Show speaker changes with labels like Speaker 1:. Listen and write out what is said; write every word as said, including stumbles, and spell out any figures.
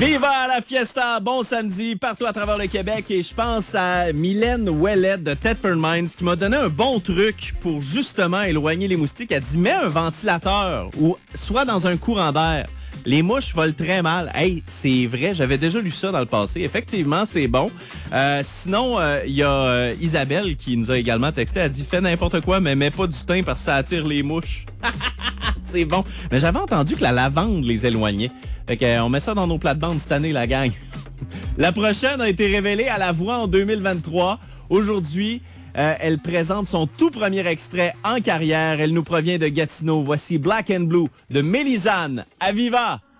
Speaker 1: Viva la fiesta! Bon samedi partout à travers le Québec et je pense à Mylène Ouellet de Thetford Mines qui m'a donné un bon truc pour justement éloigner les moustiques. Elle dit mets un ventilateur ou soit dans un courant d'air. Les mouches volent très mal. Hey, c'est vrai, j'avais déjà lu ça dans le passé. Effectivement, c'est bon. Euh, sinon, il euh, y a euh, Isabelle qui nous a également texté. Elle dit fais n'importe quoi, mais mets pas du thym parce que ça attire les mouches. C'est bon. Mais j'avais entendu que la lavande les éloignait. Fait que, euh, on met ça dans nos plates-bandes cette année, la gang. La prochaine a été révélée à La Voix en deux mille vingt-trois. Aujourd'hui, euh, elle présente son tout premier extrait en carrière. Elle nous provient de Gatineau. Voici Black and Blue de Mélisane. À Viva!